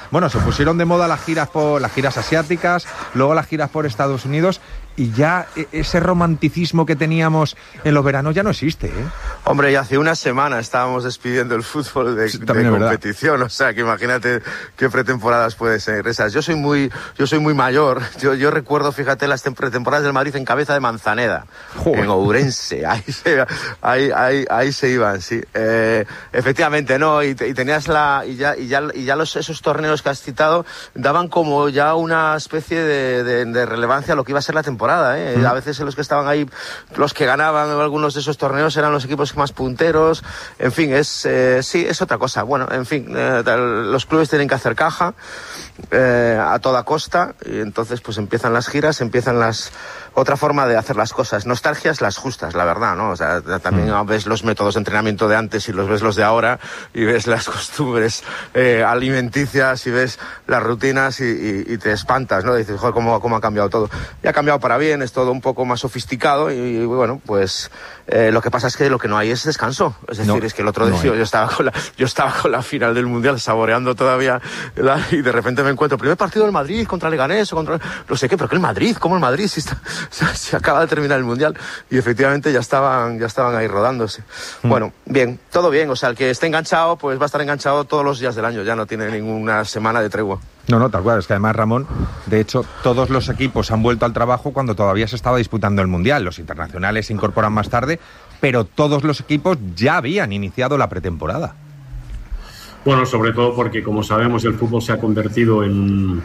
Bueno, se pusieron de moda las giras asiáticas, luego las giras por Estados Unidos, y ya ese romanticismo que teníamos en los veranos ya no existe, ¿eh? Hombre, ya hace una semana estábamos despidiendo el fútbol de competición, o sea, que imagínate qué pretemporadas puede ser esas. Yo soy muy mayor, yo recuerdo, fíjate, las pretemporadas del Madrid en cabeza de Manzaneda, joder, en Ourense, ahí se iban, sí. Efectivamente, ¿no? Y tenías esos torneos que has citado daban como ya una especie de relevancia a lo que iba a ser la temporada. A veces los que estaban ahí, los que ganaban algunos de esos torneos eran los equipos más punteros. En fin, es otra cosa. Bueno, en fin, los clubes tienen que hacer caja a toda costa, y entonces pues empiezan las giras, otra forma de hacer las cosas. Nostalgias las justas, la verdad, ¿no? O sea, también ves los métodos de entrenamiento de antes y ves los de ahora, y ves las costumbres alimenticias y ves las rutinas y te espantas, ¿no? Dices, joder, cómo ha cambiado todo. Y ha cambiado para bien, es todo un poco más sofisticado y bueno, pues lo que pasa es que lo que no hay es descanso. Es decir, es que el otro día yo estaba con la final del Mundial saboreando todavía y de repente me encuentro primer partido del Madrid contra Leganés o contra no sé qué, pero que el Madrid, ¿cómo el Madrid? Se acaba de terminar el Mundial, y efectivamente ya estaban ahí rodándose. Bueno, bien, todo bien, o sea, el que esté enganchado pues va a estar enganchado todos los días del año, ya no tiene ninguna semana de tregua. No, tal cual, es que además, Ramón, de hecho, todos los equipos han vuelto al trabajo cuando todavía se estaba disputando el Mundial. Los internacionales se incorporan más tarde, pero todos los equipos ya habían iniciado la pretemporada. Bueno, sobre todo porque, como sabemos, el fútbol se ha convertido en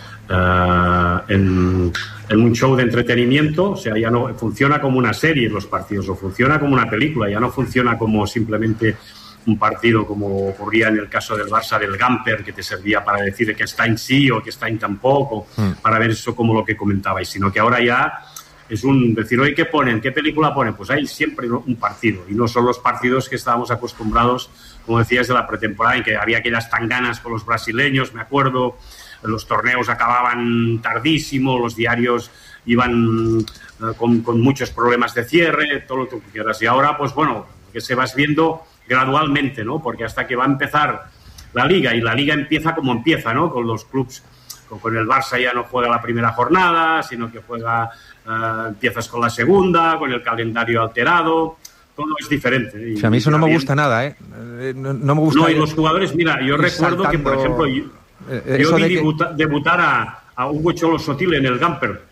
un show de entretenimiento. O sea, ya no funciona como una serie los partidos, o funciona como una película, ya no funciona como simplemente un partido como ocurría en el caso del Barça del Gamper, que te servía para decir que está en sí o que está en tampoco, para ver eso como lo que comentabais, sino que ahora ya es decir, oye, ¿qué ponen? ¿Qué película ponen? Pues hay siempre un partido, y no son los partidos que estábamos acostumbrados, como decías, de la pretemporada, en que había aquellas tanganas con los brasileños, me acuerdo, los torneos acababan tardísimo, los diarios iban con muchos problemas de cierre, todo lo que quieras, y ahora, pues bueno, que se vas viendo gradualmente, ¿no? Porque hasta que va a empezar la Liga, y la Liga empieza como empieza, ¿no? Con los clubs, con el Barça ya no juega la primera jornada, sino que empiezas con la segunda, con el calendario alterado, todo es diferente. O sea, a mí eso no me gusta nada, ¿eh? No me gusta. No, y los jugadores, mira, yo recuerdo que, por ejemplo, yo vi debutar a Hugo Cholo Sotil en el Gamper,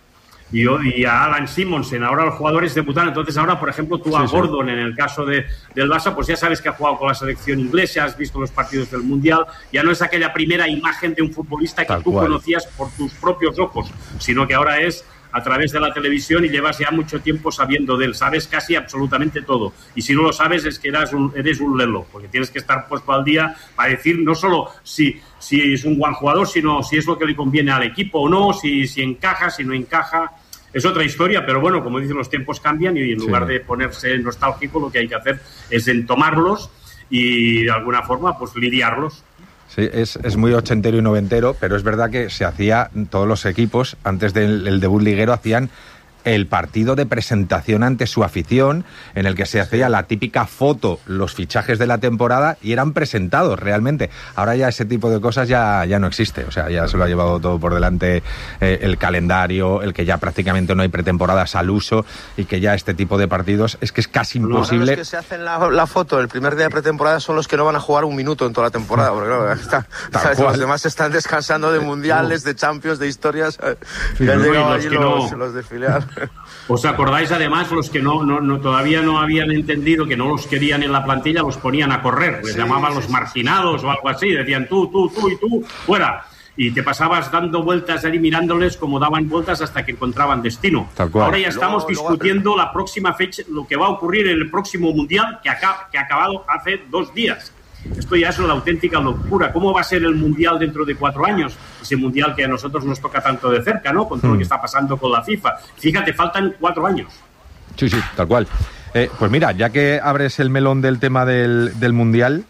y a Alan Simonsen. Ahora los jugadores debutan. Entonces ahora, por ejemplo, tú a Gordon, en el caso del Barça, pues ya sabes que ha jugado con la selección inglesa, has visto los partidos del Mundial, ya no es aquella primera imagen de un futbolista que tú conocías por tus propios ojos, sino que ahora es a través de la televisión, y llevas ya mucho tiempo sabiendo de él, sabes casi absolutamente todo, y si no lo sabes es que eres un lelo, porque tienes que estar puesto al día para decir no solo si es un buen jugador, sino si es lo que le conviene al equipo o no, si encaja, si no encaja. Es otra historia, pero bueno, como dicen, los tiempos cambian, y en lugar de ponerse nostálgico, lo que hay que hacer es entomarlos y de alguna forma pues lidiarlos. Sí, es muy ochentero y noventero, pero es verdad que se hacía, todos los equipos, antes del debut liguero, hacían el partido de presentación ante su afición, en el que se hacía la típica foto, los fichajes de la temporada, y eran presentados realmente. Ahora ya ese tipo de cosas ya no existe, o sea, ya se lo ha llevado todo por delante el calendario, el que ya prácticamente no hay pretemporadas al uso, y que ya este tipo de partidos es que es casi imposible. Los que se hacen la foto el primer día de pretemporada son los que no van a jugar un minuto en toda la temporada, porque claro, los demás están descansando de mundiales, de Champions, de historias, que han llegado allí los de filial. ¿Os acordáis además los que todavía no habían entendido que no los querían en la plantilla, los ponían a correr, les llamaban los marginados o algo así, decían tú y tú, fuera, y te pasabas dando vueltas ahí mirándoles como daban vueltas hasta que encontraban destino. Ahora ya estamos discutiendo la próxima fecha, lo que va a ocurrir en el próximo Mundial que ha acabado hace 2 días. Esto ya es una auténtica locura. ¿Cómo va a ser el Mundial dentro de 4 años? Ese Mundial que a nosotros nos toca tanto de cerca, ¿no? Con todo lo que está pasando con la FIFA. Fíjate, faltan 4 años. Sí, tal cual. Pues mira, ya que abres el melón del tema del Mundial,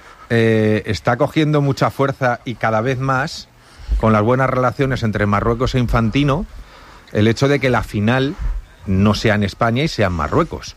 está cogiendo mucha fuerza, y cada vez más, con las buenas relaciones entre Marruecos e Infantino, el hecho de que la final no sea en España y sea en Marruecos.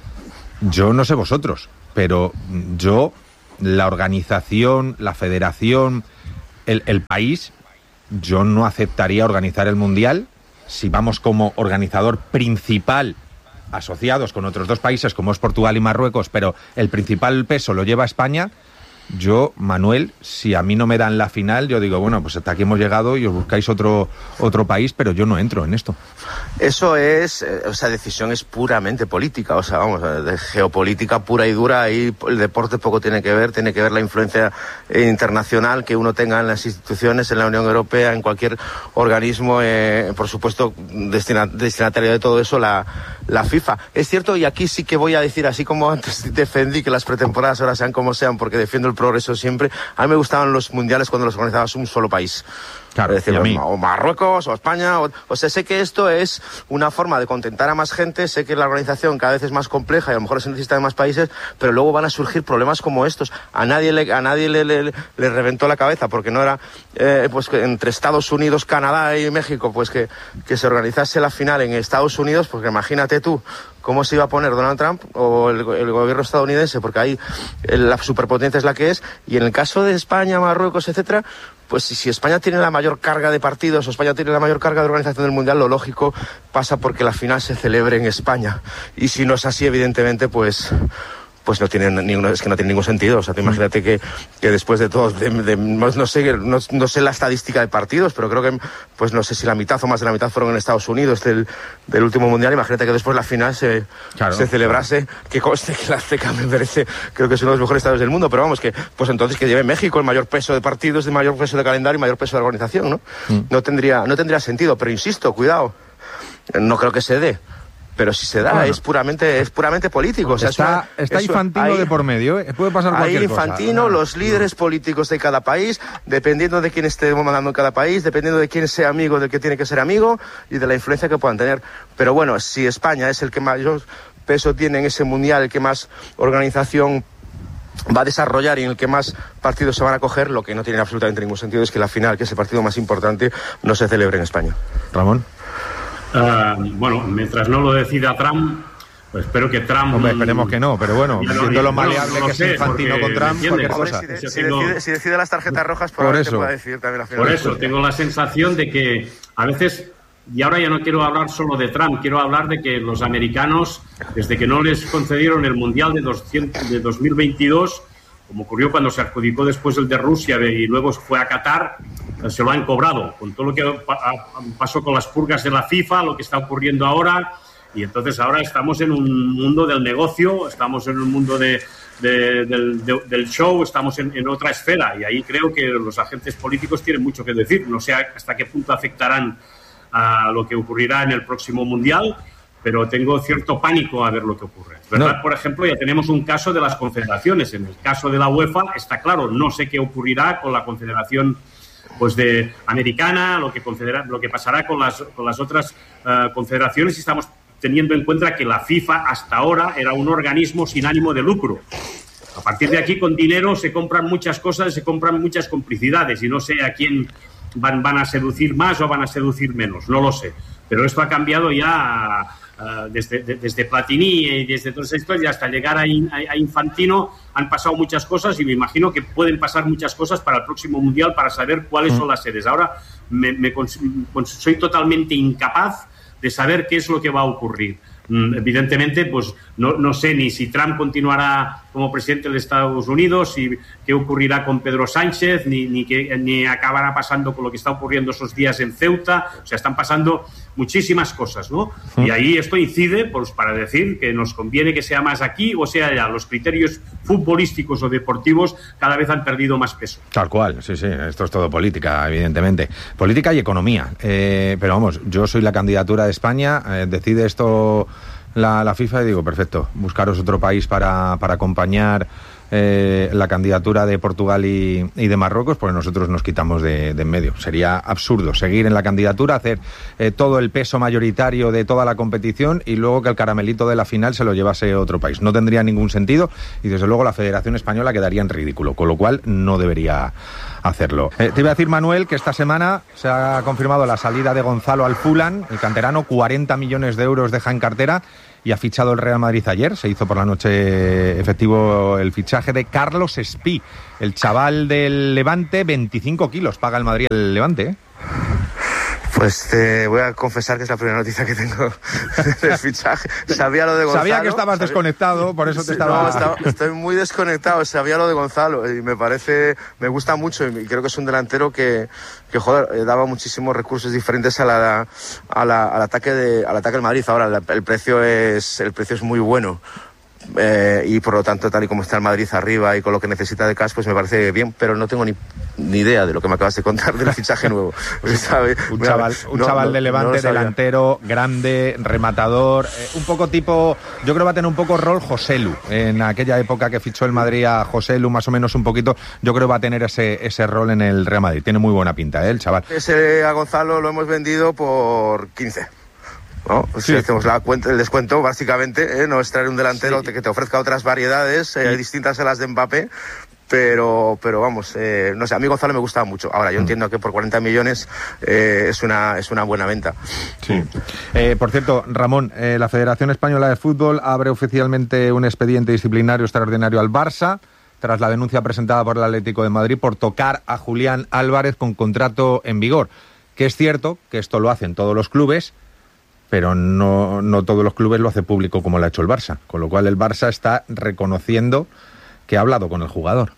Yo no sé vosotros, pero la organización, la federación, el país, yo no aceptaría organizar el Mundial si vamos como organizador principal, asociados con otros 2 países como es Portugal y Marruecos, pero el principal peso lo lleva España. Yo, Manuel, si a mí no me dan la final, yo digo, bueno, pues hasta aquí hemos llegado y os buscáis otro país, pero yo no entro en esto. Eso es, esa decisión es puramente política, o sea, vamos, de geopolítica pura y dura. Ahí el deporte poco tiene que ver la influencia internacional que uno tenga en las instituciones, en la Unión Europea, en cualquier organismo, por supuesto, destinatario de todo eso, la FIFA. Es cierto, y aquí sí que voy a decir, así como antes defendí que las pretemporadas ahora sean como sean, porque defiendo el progreso siempre, a mí me gustaban los mundiales cuando los organizabas un solo país. Claro, es decir, o Marruecos o España, o sea, sé que esto es una forma de contentar a más gente, sé que la organización cada vez es más compleja y a lo mejor se necesita de más países, pero luego van a surgir problemas como estos. A nadie le reventó la cabeza porque no era pues que entre Estados Unidos, Canadá y México, pues que se organizase la final en Estados Unidos, porque imagínate tú cómo se iba a poner Donald Trump o el gobierno estadounidense, porque ahí la superpotencia es la que es, y en el caso de España, Marruecos, etcétera, pues si España tiene la mayor carga de partidos o España tiene la mayor carga de organización del Mundial, lo lógico pasa porque la final se celebre en España. Y si no es así, evidentemente, pues no tiene ningún sentido. O sea, tú imagínate que después de todo, no sé la estadística de partidos, pero creo que, pues no sé si la mitad o más de la mitad fueron en Estados Unidos del último Mundial. Imagínate que después la final se celebrase, que conste que la Azteca me parece, creo que es uno de los mejores estadios del mundo, pero vamos, que pues entonces que lleve México el mayor peso de partidos, el mayor peso de calendario y mayor peso de organización, ¿no? No tendría sentido, pero insisto, cuidado, no creo que se dé. Pero si se da, bueno, es puramente político. O sea, está Infantino de por medio, ¿eh? Puede pasar cualquier cosa. Ahí Infantino, los líderes políticos de cada país, dependiendo de quién esté mandando en cada país, dependiendo de quién sea amigo del que tiene que ser amigo y de la influencia que puedan tener. Pero bueno, si España es el que mayor peso tiene en ese mundial, el que más organización va a desarrollar y en el que más partidos se van a coger, lo que no tiene absolutamente ningún sentido es que la final, que es el partido más importante, no se celebre en España. Ramón. Bueno, mientras no lo decida Trump, pues espero que Trump... Hombre, esperemos que no, pero bueno, siendo lo maleable que es Infantino con Trump, cualquier cosa. Si decide las tarjetas rojas, probablemente pueda decidir también la final. Por eso, tengo la sensación de que a veces, y ahora ya no quiero hablar solo de Trump, quiero hablar de que los americanos, desde que no les concedieron el Mundial de 2022, como ocurrió cuando se adjudicó después el de Rusia y luego fue a Qatar, se lo han cobrado, con todo lo que pasó con las purgas de la FIFA, lo que está ocurriendo ahora, y entonces ahora estamos en un mundo del negocio, estamos en un mundo del show, estamos en otra esfera, y ahí creo que los agentes políticos tienen mucho que decir. No sé hasta qué punto afectarán a lo que ocurrirá en el próximo Mundial, pero tengo cierto pánico a ver lo que ocurre. ¿Verdad? No. Por ejemplo, ya tenemos un caso de las confederaciones. En el caso de la UEFA está claro, no sé qué ocurrirá con la confederación pues de americana, lo que pasará con las otras confederaciones, y estamos teniendo en cuenta que la FIFA hasta ahora era un organismo sin ánimo de lucro. A partir de aquí, con dinero se compran muchas cosas, se compran muchas complicidades, y no sé a quién van a seducir más o van a seducir menos, no lo sé. Pero esto ha cambiado ya desde Platini y desde todas estas historias hasta llegar a Infantino. Han pasado muchas cosas y me imagino que pueden pasar muchas cosas para el próximo Mundial, para saber cuáles son las sedes. Ahora soy totalmente incapaz de saber qué es lo que va a ocurrir. Evidentemente, pues no sé ni si Trump continuará como presidente de Estados Unidos, y qué ocurrirá con Pedro Sánchez, ni acabará pasando con lo que está ocurriendo esos días en Ceuta. O sea, están pasando muchísimas cosas, ¿no? Y ahí esto incide pues para decir que nos conviene que sea más aquí o sea allá. Los criterios futbolísticos o deportivos cada vez han perdido más peso. Tal cual, sí, esto es todo política, evidentemente. Política y economía. Pero vamos, yo soy la candidatura de España, decide esto la FIFA y digo, perfecto, buscaros otro país para acompañar la candidatura de Portugal y de Marruecos, porque nosotros nos quitamos de en medio. Sería absurdo seguir en la candidatura, hacer todo el peso mayoritario de toda la competición y luego que el caramelito de la final se lo llevase otro país. No tendría ningún sentido y desde luego la Federación Española quedaría en ridículo, con lo cual no debería hacerlo. Te iba a decir, Manuel, que esta semana se ha confirmado la salida de Gonzalo al Fulham, el canterano, 40 millones de euros deja en cartera y ha fichado el Real Madrid ayer. Se hizo por la noche efectivo el fichaje de Carlos Espí, el chaval del Levante. 25 kilos paga el Madrid el Levante, ¿eh? Pues te voy a confesar que es la primera noticia que tengo del fichaje. Sabía lo de Gonzalo. Sabía que estabas desconectado, por eso te estaba... No, estoy muy desconectado. Sabía lo de Gonzalo y me gusta mucho y creo que es un delantero que joder, daba muchísimos recursos diferentes al ataque del Madrid. Ahora el precio es muy bueno. Y por lo tanto, tal y como está el Madrid arriba y con lo que necesita de cash, pues me parece bien, pero no tengo ni idea de lo que me acabas de contar del fichaje nuevo. Un chaval de Levante, delantero, grande, rematador, un poco tipo, yo creo que va a tener un poco rol Joselu. En aquella época que fichó el Madrid a Joselu, más o menos un poquito, yo creo que va a tener ese rol en el Real Madrid. Tiene muy buena pinta, el chaval. A Gonzalo lo hemos vendido por 15. ¿no? Sí. Si hacemos el descuento, básicamente, no es traer un delantero que te ofrezca otras variedades distintas a las de Mbappé, pero vamos, no sé, a mí Gonzalo me gustaba mucho. Ahora, yo entiendo que por 40 millones es una buena venta. Sí. Por cierto, Ramón, la Federación Española de Fútbol abre oficialmente un expediente disciplinario extraordinario al Barça tras la denuncia presentada por el Atlético de Madrid por tocar a Julián Álvarez con contrato en vigor. Que es cierto que esto lo hacen todos los clubes, pero no todos los clubes lo hacen público como lo ha hecho el Barça, con lo cual el Barça está reconociendo que ha hablado con el jugador.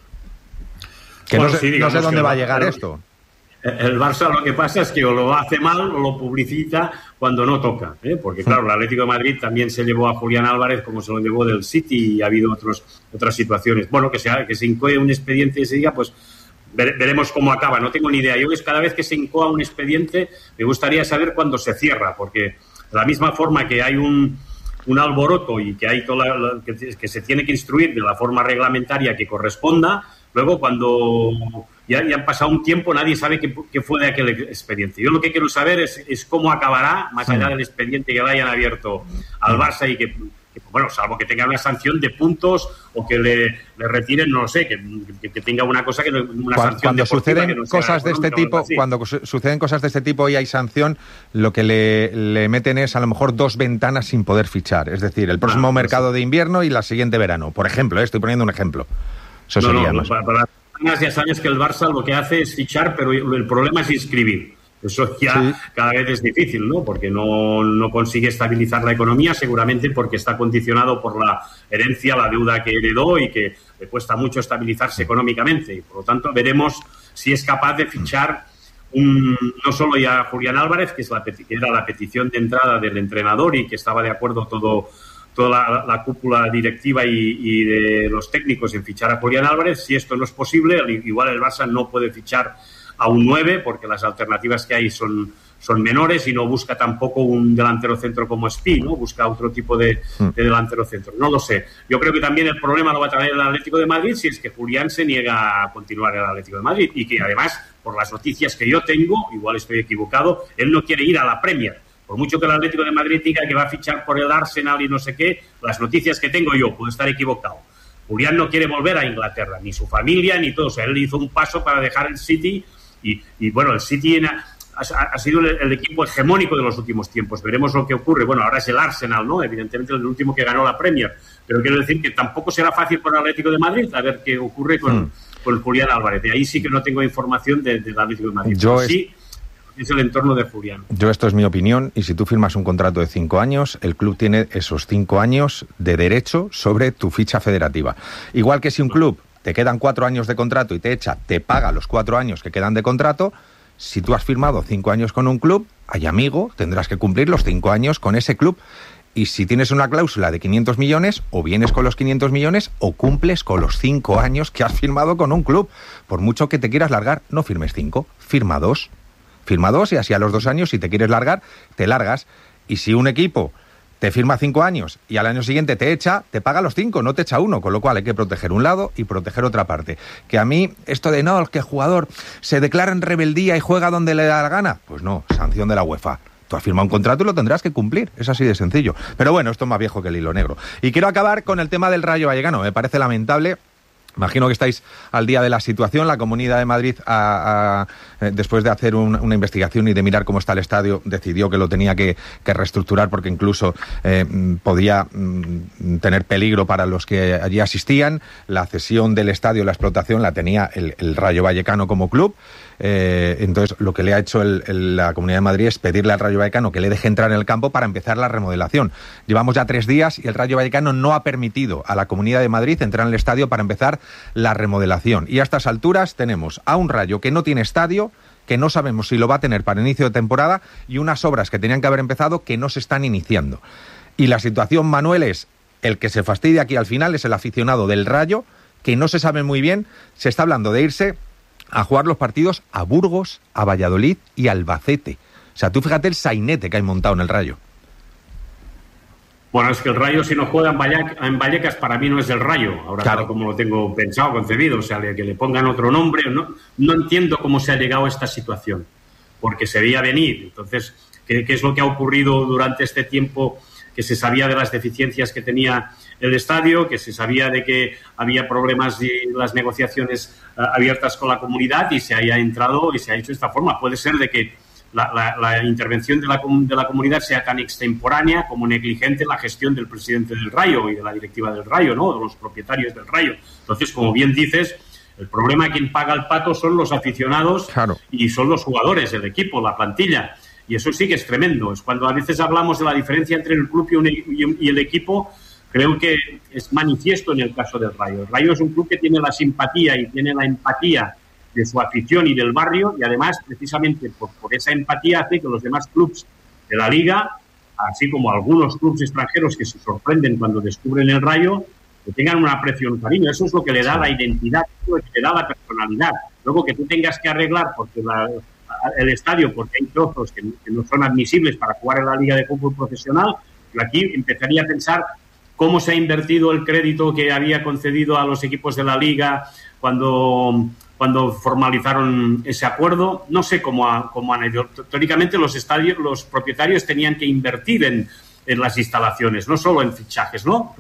Que bueno, no sé dónde va a llegar esto. El Barça lo que pasa es que o lo hace mal o lo publicita cuando no toca, porque claro, el Atlético de Madrid también se llevó a Julián Álvarez como se lo llevó del City y ha habido otras situaciones. Bueno, que se incoe un expediente ese día, pues veremos cómo acaba, no tengo ni idea. Yo cada vez que se incoa un expediente me gustaría saber cuándo se cierra, porque de la misma forma que hay un alboroto y que hay que se tiene que instruir de la forma reglamentaria que corresponda, luego cuando ya han pasado un tiempo nadie sabe qué fue de aquel expediente. Yo lo que quiero saber es cómo acabará, más allá del expediente que le hayan abierto al Barça y que bueno, salvo que tenga una sanción de puntos o que le retiren, no lo sé, que tenga una cosa sanción cuando suceden cosas de este tipo, cuando suceden cosas de este tipo y hay sanción, lo que le meten es a lo mejor 2 ventanas sin poder fichar, es decir, el próximo mercado de invierno y la siguiente verano, por ejemplo, estoy poniendo un ejemplo. Eso sería más. Para las ventanas ya sabes que el Barça lo que hace es fichar, pero el problema es inscribir. Eso ya cada vez es difícil, ¿no? Porque no consigue estabilizar la economía, seguramente porque está condicionado por la herencia, la deuda que heredó y que le cuesta mucho estabilizarse económicamente. Y por lo tanto veremos si es capaz de fichar no solo ya a Julián Álvarez, que era la petición de entrada del entrenador y que estaba de acuerdo toda la cúpula directiva y de los técnicos en fichar a Julián Álvarez. Si esto no es posible, igual el Barça no puede fichar a un 9 porque las alternativas que hay son menores y no busca tampoco un delantero centro como Espí, ¿no? Busca otro tipo de delantero centro. No lo sé. Yo creo que también el problema lo va a traer el Atlético de Madrid si es que Julián se niega a continuar en el Atlético de Madrid y que además, por las noticias que yo tengo, igual estoy equivocado, él no quiere ir a la Premier. Por mucho que el Atlético de Madrid diga que va a fichar por el Arsenal y no sé qué, las noticias que tengo yo, puedo estar equivocado. Julián no quiere volver a Inglaterra, ni su familia, ni todo. O sea, él hizo un paso para dejar el City y bueno, el City ha sido el equipo hegemónico de los últimos tiempos. Veremos lo que ocurre. Bueno, ahora es el Arsenal, ¿no? Evidentemente el último que ganó la Premier. Pero quiero decir que tampoco será fácil para el Atlético de Madrid a ver qué ocurre con Julián Álvarez. De ahí sí que no tengo información del Atlético de Madrid. Sí, es el entorno de Julián. Esto es mi opinión, y si tú firmas un contrato de 5 años, el club tiene esos 5 años de derecho sobre tu ficha federativa. Igual que si un club te quedan 4 años de contrato y te paga los 4 años que quedan de contrato, si tú has firmado 5 años con un club, ay amigo, tendrás que cumplir los 5 años con ese club. Y si tienes una cláusula de 500 millones, o vienes con los 500 millones o cumples con los 5 años que has firmado con un club. Por mucho que te quieras largar, no firmes 5, firma 2. Firma 2 y así a los 2 años, si te quieres largar, te largas. Y si un equipo te firma 5 años y al año siguiente te echa, te paga los 5, no te echa 1, con lo cual hay que proteger un lado y proteger otra parte. Que a mí, esto de no, que el jugador se declara en rebeldía y juega donde le da la gana, pues no, sanción de la UEFA. Tú has firmado un contrato y lo tendrás que cumplir, es así de sencillo. Pero bueno, esto es más viejo que el hilo negro. Y quiero acabar con el tema del Rayo Vallecano. Me parece lamentable Imagino que estáis al día de la situación. La Comunidad de Madrid, después de hacer una investigación y de mirar cómo está el estadio, decidió que lo tenía que reestructurar porque incluso podía tener peligro para los que allí asistían. La cesión del estadio, la explotación, la tenía el Rayo Vallecano como club. Entonces, lo que le ha hecho la Comunidad de Madrid es pedirle al Rayo Vallecano que le deje entrar en el campo para empezar la remodelación. Llevamos ya 3 días y el Rayo Vallecano no ha permitido a la Comunidad de Madrid entrar en el estadio para empezar la remodelación. Y a estas alturas tenemos a un Rayo que no tiene estadio, que no sabemos si lo va a tener para inicio de temporada, y unas obras que tenían que haber empezado que no se están iniciando. Y la situación, Manuel, es el que se fastidia aquí al final es el aficionado del Rayo, que no se sabe muy bien. Se está hablando de irse a jugar los partidos a Burgos, a Valladolid y a Albacete. O sea, tú fíjate el sainete que hay montado en el Rayo. Bueno, es que el Rayo, si no juega en Vallecas, para mí no es el Rayo. Ahora, claro, como lo tengo pensado, concebido, o sea, que le pongan otro nombre. No entiendo cómo se ha llegado a esta situación, porque se veía venir. Entonces, ¿qué es lo que ha ocurrido durante este tiempo? Que se sabía de las deficiencias que tenía el estadio, que se sabía de que había problemas de las negociaciones abiertas con la comunidad, y se haya entrado y se ha hecho de esta forma. Puede ser de que la intervención de la comunidad sea tan extemporánea como negligente en la gestión del presidente del Rayo y de la directiva del Rayo, ¿no? De los propietarios del Rayo. Entonces, como bien dices, el problema de quien paga el pato son los aficionados, claro, y son los jugadores, el equipo, la plantilla. Y eso sí que es tremendo. Es cuando a veces hablamos de la diferencia entre el club y el equipo, creo que es manifiesto en el caso del Rayo. El Rayo es un club que tiene la simpatía y tiene la empatía de su afición y del barrio, y además, precisamente por esa empatía, hace que los demás clubs de la Liga, así como algunos clubs extranjeros que se sorprenden cuando descubren el Rayo, que tengan un aprecio y un cariño. Eso es lo que le da la identidad, lo que le da la personalidad. Luego, que tú tengas que arreglar porque el estadio, porque hay trozos que no son admisibles para jugar en la Liga de Fútbol Profesional, yo aquí empezaría a pensar cómo se ha invertido el crédito que había concedido a los equipos de la Liga cuando formalizaron ese acuerdo. No sé cómo han ido. Teóricamente los propietarios tenían que invertir en las instalaciones, no solo en fichajes, ¿no?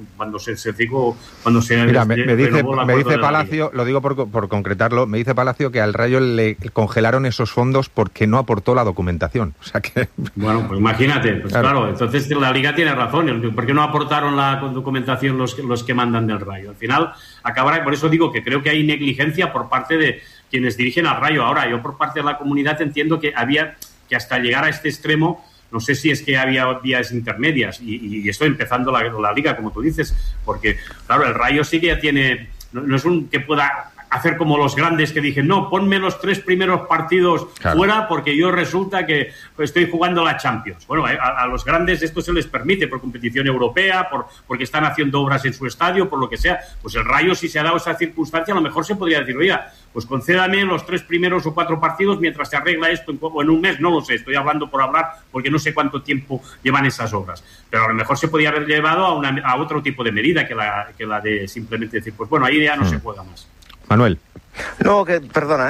Mira, me dice Palacio, lo digo por concretarlo, me dice Palacio que al Rayo le congelaron esos fondos porque no aportó la documentación. O sea que... Bueno, pues imagínate, pues claro, entonces la Liga tiene razón. ¿Por qué no aportaron la documentación los que mandan del Rayo? Al final acabará, por eso digo que creo que hay negligencia por parte de quienes dirigen al Rayo. Ahora, yo por parte de la comunidad entiendo que había que hasta llegar a este extremo. No sé si es que había vías intermedias y estoy empezando la Liga, como tú dices, porque, claro, el Rayo sí que ya tiene... No es un que pueda hacer como los grandes que dicen, no, ponme los 3 primeros partidos fuera porque yo resulta que estoy jugando la Champions. Bueno, a los grandes esto se les permite por competición europea, porque están haciendo obras en su estadio, por lo que sea. Pues el Rayo, si se ha dado esa circunstancia, a lo mejor se podría decir, oiga, pues concédame los 3 primeros o 4 partidos mientras se arregla esto en un mes, no lo sé, estoy hablando por hablar porque no sé cuánto tiempo llevan esas obras. Pero a lo mejor se podría haber llevado a otro tipo de medida que la de simplemente decir, pues bueno, ahí ya no se juega más. Manuel. No, perdona,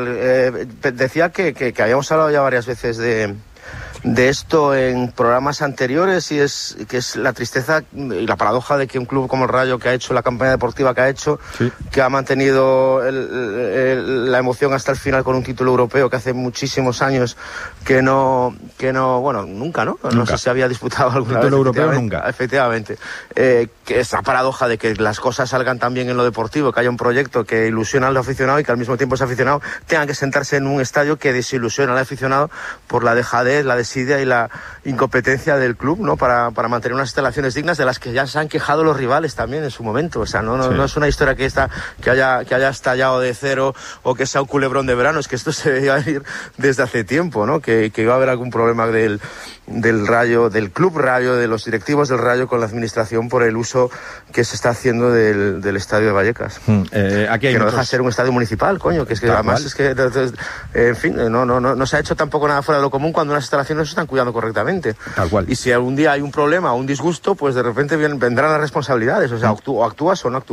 decía que habíamos hablado ya varias veces de esto en programas anteriores, y que es la tristeza y la paradoja de que un club como el Rayo, que ha hecho la campaña deportiva que ha hecho, sí, que ha mantenido la emoción hasta el final con un título europeo que hace muchísimos años que no bueno, nunca, ¿no? Nunca. No sé si había disputado alguna vez. Título europeo nunca. Efectivamente. Que esa paradoja de que las cosas salgan tan bien en lo deportivo, que haya un proyecto que ilusiona al aficionado y que al mismo tiempo ese aficionado tenga que sentarse en un estadio que desilusiona al aficionado por la dejadez, la desidia y la incompetencia del club, ¿no? Para mantener unas instalaciones dignas de las que ya se han quejado los rivales también en su momento. O sea, no es una historia que haya estallado de cero o que sea un culebrón de verano, es que esto se debía venir desde hace tiempo, ¿no? Que iba a haber algún problema del Rayo, del Club Rayo, de los directivos del Rayo con la administración por el uso que se está haciendo del estadio de Vallecas. Aquí hay que no deja de ser un estadio municipal, coño, que es que además es que, en fin, no se ha hecho tampoco nada fuera de lo común cuando unas instalaciones se están cuidando correctamente. Tal cual. Y si algún día hay un problema o un disgusto, pues de repente vendrán las responsabilidades, o sea, o actúas o no actúas.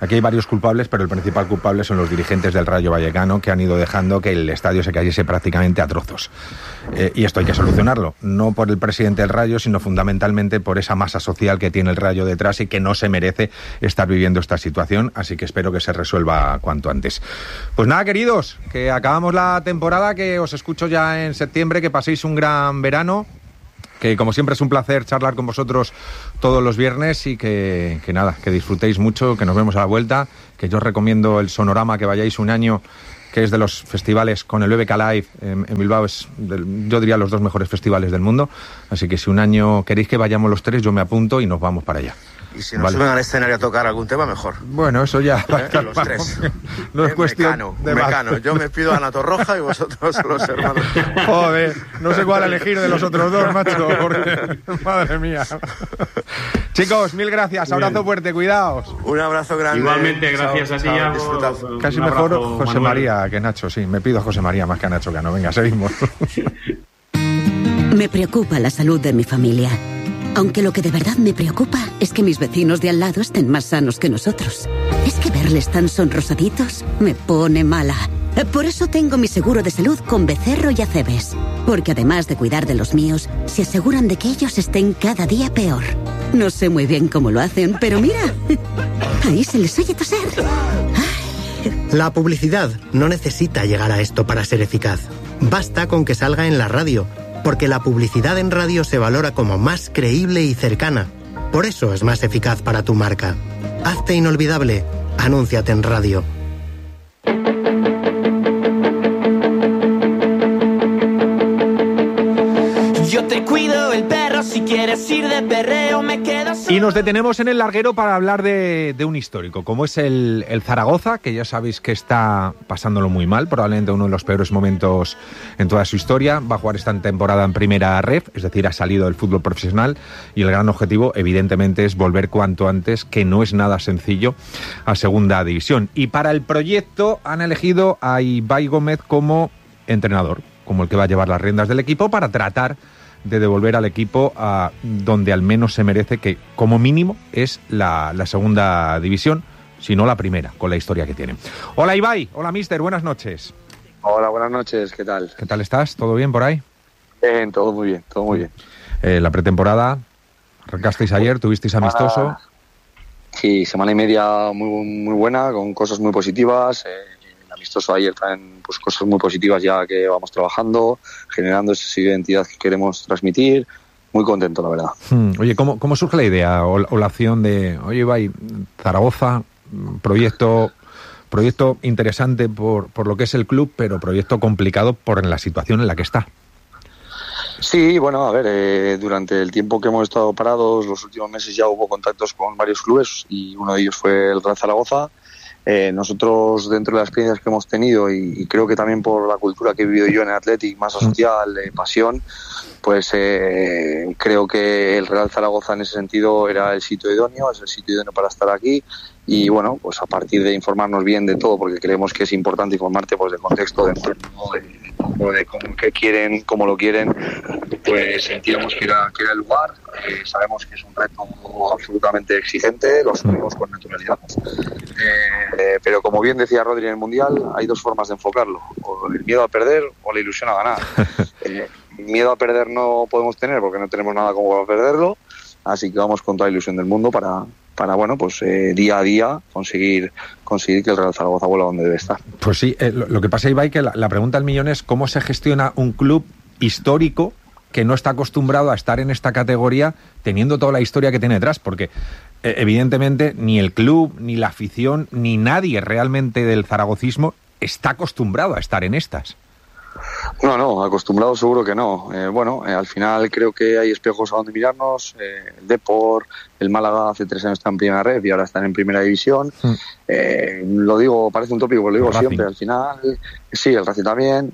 Aquí hay varios culpables, pero el principal culpable son los dirigentes del Rayo Vallecano, que han ido dejando que el estadio se cayese prácticamente a trozos. Y esto hay que solucionarlo, no por el presidente del Rayo, sino fundamentalmente por esa masa social que tiene el Rayo detrás y que no se merece estar viviendo esta situación, así que espero que se resuelva cuanto antes. Pues nada, queridos, que acabamos la temporada, que os escucho ya en septiembre, que paséis un gran verano, que como siempre es un placer charlar con vosotros todos los viernes y que nada, que disfrutéis mucho, que nos vemos a la vuelta, que yo os recomiendo el Sonorama, que vayáis un año, que es de los festivales con el BBK Live en Bilbao, es yo diría los 2 mejores festivales del mundo, así que si un año queréis que vayamos los 3, yo me apunto y nos vamos para allá. Y si nos suben al escenario a tocar algún tema, mejor. Bueno, eso ya va a estar los 3. No es cuestión Mecano. Yo me pido a Ana Torroja y vosotros los hermanos. Joder, no sé cuál elegir de los otros 2, macho, porque madre mía. Chicos, mil gracias, abrazo fuerte, cuidaos. Un abrazo grande. Igualmente, gracias a ti. Casi mejor José María que Nacho, sí, me pido a José María más que a Nacho Cano. Venga, seguimos. Me preocupa la salud de mi familia. Aunque lo que de verdad me preocupa es que mis vecinos de al lado estén más sanos que nosotros. Es que verles tan sonrosaditos me pone mala. Por eso tengo mi seguro de salud con Becerro y Acebes. Porque además de cuidar de los míos, se aseguran de que ellos estén cada día peor. No sé muy bien cómo lo hacen, pero mira, ahí se les oye toser. La publicidad no necesita llegar a esto para ser eficaz. Basta con que salga en la radio, porque la publicidad en radio se valora como más creíble y cercana. Por eso es más eficaz para tu marca. Hazte inolvidable. Anúnciate en radio. Yo te cuido el perro, si quieres ir de perreo me quedo solo. Y nos detenemos en el larguero para hablar de un histórico, como es el Zaragoza, que ya sabéis que está pasándolo muy mal, probablemente uno de los peores momentos en toda su historia. Va a jugar esta temporada en primera ref, es decir, ha salido del fútbol profesional, y el gran objetivo, evidentemente, es volver cuanto antes, que no es nada sencillo, a segunda división. Y para el proyecto han elegido a Ibai Gómez como entrenador, como el que va a llevar las riendas del equipo, para tratar de devolver al equipo a donde al menos se merece, que como mínimo es la segunda división, si no la primera, con la historia que tiene. Hola Ibai, hola mister, buenas noches. Hola, buenas noches, ¿qué tal? ¿Qué tal estás? ¿Todo bien por ahí? Bien, todo muy bien, todo muy bien. La pretemporada, arrancasteis ayer, tuvisteis amistoso. Sí, semana y media muy buena, con cosas muy positivas. Amistoso ayer también, pues cosas muy positivas ya que vamos trabajando, generando esa identidad que queremos transmitir. Muy contento, la verdad. Oye, ¿cómo surge la idea o la acción de, oye, Ibai, Zaragoza, proyecto interesante por lo que es el club, pero proyecto complicado por la situación en la que está? Sí, bueno, a ver, durante el tiempo que hemos estado parados, los últimos meses ya hubo contactos con varios clubes y uno de ellos fue el Real Zaragoza. Nosotros, dentro de las experiencias que hemos tenido y creo que también por la cultura que he vivido yo en el Athletic, masa social, pasión, pues creo que el Real Zaragoza en ese sentido era el sitio idóneo, es el sitio idóneo para estar aquí. Y bueno, pues a partir de informarnos bien de todo, porque creemos que es importante informarte pues del contexto, de cómo que quieren, cómo lo quieren, pues sentíamos que era el lugar. Sabemos que es un reto absolutamente exigente, lo asumimos con naturalidad. Pero como bien decía Rodri en el Mundial, hay 2 formas de enfocarlo: o el miedo a perder o la ilusión a ganar. Miedo a perder no podemos tener porque no tenemos nada como para perderlo, así que vamos con toda la ilusión del mundo para bueno, pues día a día conseguir que el Real Zaragoza vuelva donde debe estar. Pues sí, lo que pasa, Ibai, que la pregunta del millón es cómo se gestiona un club histórico que no está acostumbrado a estar en esta categoría teniendo toda la historia que tiene detrás, porque evidentemente ni el club, ni la afición, ni nadie realmente del zaragocismo está acostumbrado a estar en estas. No, acostumbrado seguro que no. Al final creo que hay espejos a donde mirarnos. El Depor, el Málaga hace 3 años está en primera red y ahora están en primera división. Lo digo, parece un tópico, pero lo digo el siempre. Racing. Al final, sí, el Racing también.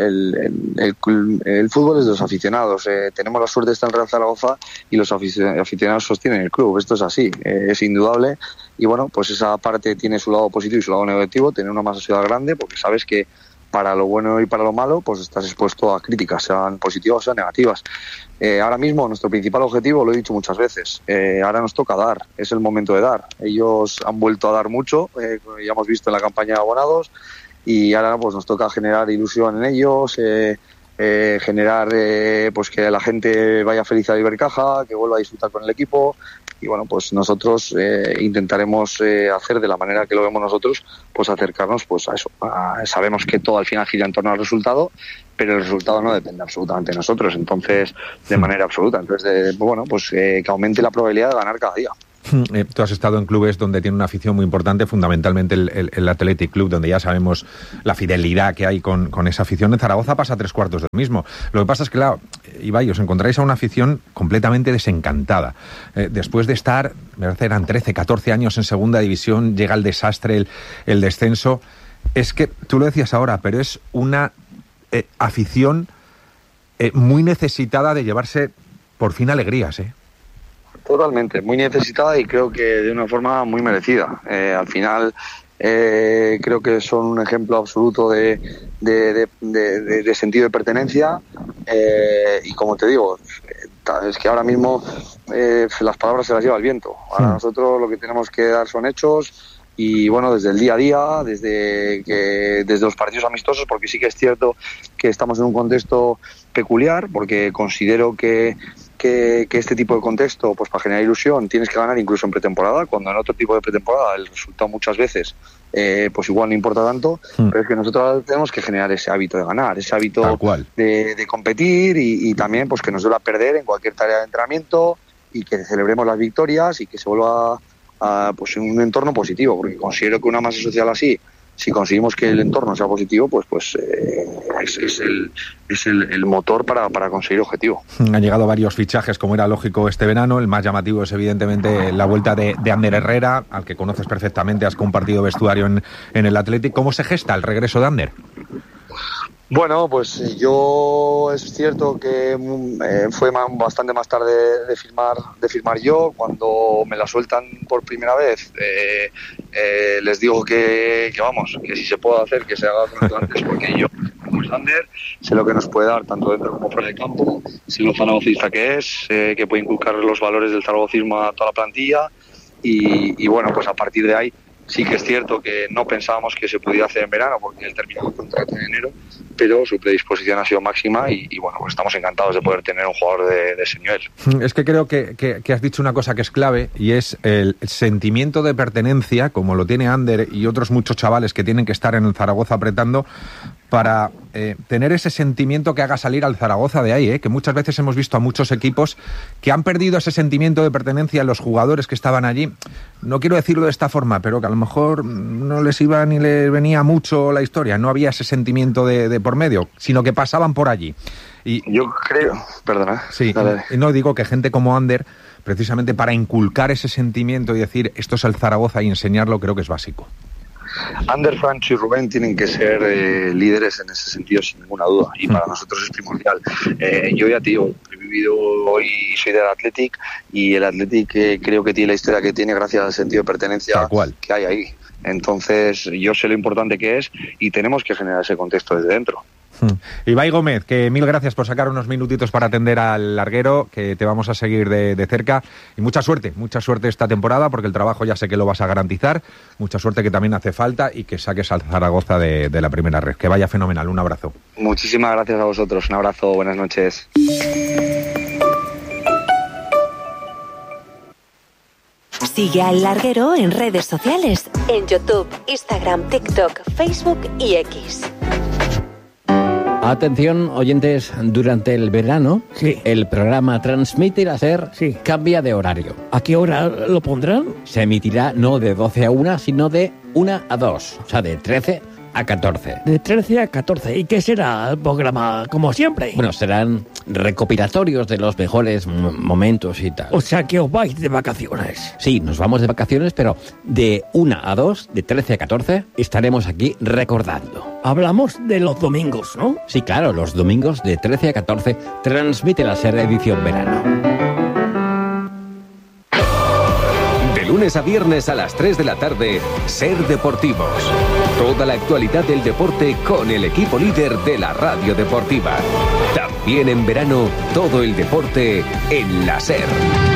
El fútbol es de los aficionados. Tenemos la suerte de estar en Real Zaragoza y los aficionados sostienen el club. Esto es así, es indudable. Y bueno, pues esa parte tiene su lado positivo y su lado negativo. Tener una masa ciudad grande, porque sabes que para lo bueno y para lo malo, pues estás expuesto a críticas, sean positivas o sean negativas. Ahora mismo nuestro principal objetivo, lo he dicho muchas veces, ahora nos toca dar, es el momento de dar. Ellos han vuelto a dar mucho, ya hemos visto en la campaña de abonados, y ahora pues nos toca generar ilusión en ellos, generar pues que la gente vaya feliz a Ibercaja, que vuelva a disfrutar con el equipo. Y bueno, pues nosotros intentaremos hacer de la manera que lo vemos nosotros, pues acercarnos pues a eso. Sabemos que todo al final gira en torno al resultado, pero el resultado no depende absolutamente de nosotros, entonces de manera absoluta. Entonces, bueno, pues que aumente la probabilidad de ganar cada día. Tú has estado en clubes donde tiene una afición muy importante, fundamentalmente el Athletic Club, donde ya sabemos la fidelidad que hay con esa afición. En Zaragoza pasa 3/4 del mismo. Lo que pasa es que, claro, Ibai, os encontráis a una afición completamente desencantada. Después de estar, me parece, eran 13, 14 años en segunda división, llega el desastre, el descenso. Es que, tú lo decías ahora, pero es una afición muy necesitada de llevarse, por fin, alegrías, Totalmente, muy necesitada y creo que de una forma muy merecida. Al final creo que son un ejemplo absoluto de sentido de pertenencia y como te digo, es que ahora mismo las palabras se las lleva el viento. Ahora nosotros lo que tenemos que dar son hechos y bueno, desde el día a día, desde los partidos amistosos, porque sí que es cierto que estamos en un contexto peculiar, porque considero que este tipo de contexto, pues para generar ilusión, tienes que ganar incluso en pretemporada, cuando en otro tipo de pretemporada el resultado muchas veces pues igual no importa tanto, pero es que nosotros tenemos que generar ese hábito de ganar, ese hábito de competir y también pues que nos duela perder en cualquier tarea de entrenamiento y que celebremos las victorias y que se vuelva pues en un entorno positivo, porque considero que una masa social así, si conseguimos que el entorno sea positivo, pues es el motor para conseguir objetivo. Han llegado varios fichajes, como era lógico este verano. El más llamativo es evidentemente la vuelta de Ander Herrera, al que conoces perfectamente, has compartido vestuario en el Athletic. ¿Cómo se gesta el regreso de Ander? Bueno, pues yo es cierto que fue bastante más tarde de firmar yo. Cuando me la sueltan por primera vez, les digo que si se puede hacer, que se haga cuanto antes, porque yo, como Ander, sé lo que nos puede dar tanto dentro como fuera del campo, sé lo zaragocista que es, que puede inculcar los valores del zaragocismo a toda la plantilla y bueno, pues a partir de ahí sí que es cierto que no pensábamos que se pudiera hacer en verano porque él terminó el contrato en enero, pero su predisposición ha sido máxima y bueno, pues estamos encantados de poder tener un jugador de ese nivel. Es que creo que has dicho una cosa que es clave y es el sentimiento de pertenencia, como lo tiene Ander y otros muchos chavales que tienen que estar en el Zaragoza apretando para tener ese sentimiento que haga salir al Zaragoza de ahí, que muchas veces hemos visto a muchos equipos que han perdido ese sentimiento de pertenencia a los jugadores que estaban allí. No quiero decirlo de esta forma, pero que a lo mejor no les iba ni les venía mucho la historia, no había ese sentimiento de por medio, sino que pasaban por allí. Y yo creo, perdona. Sí, y no digo que gente como Ander, precisamente para inculcar ese sentimiento y decir esto es el Zaragoza y enseñarlo, creo que es básico. Ander, Francho y Rubén tienen que ser líderes en ese sentido sin ninguna duda y para nosotros es primordial. Yo ya te digo, he vivido hoy, soy del Athletic y el Athletic creo que tiene la historia que tiene gracias al sentido de pertenencia que hay ahí. Entonces yo sé lo importante que es y tenemos que generar ese contexto desde dentro. Ibai Gómez, que mil gracias por sacar unos minutitos para atender al larguero, que te vamos a seguir de cerca y mucha suerte esta temporada porque el trabajo ya sé que lo vas a garantizar, mucha suerte que también hace falta y que saques al Zaragoza de la primera red, que vaya fenomenal, un abrazo. Muchísimas gracias a vosotros, un abrazo, buenas noches. Sigue al larguero en redes sociales, en YouTube, Instagram, TikTok, Facebook y X. Atención, oyentes, durante el verano, el programa Transmite la SER cambia de horario. ¿A qué hora lo pondrán? Se emitirá no de 12 a 1, sino de 1 a 2, o sea, de 13 a 14. De 13 a 14. ¿Y qué será el programa, como siempre? Bueno, serán recopilatorios de los mejores momentos y tal. O sea, que os vais de vacaciones. Sí, nos vamos de vacaciones, pero de 1 a 2, de 13 a 14, estaremos aquí recordando. Hablamos de los domingos, ¿no? Sí, claro, los domingos de 13 a 14, Transmite la SER edición verano. De lunes lunes a viernes a las 3 de la tarde, Ser Deportivos. Toda la actualidad del deporte con el equipo líder de la radio deportiva. También en verano, todo el deporte en la Ser.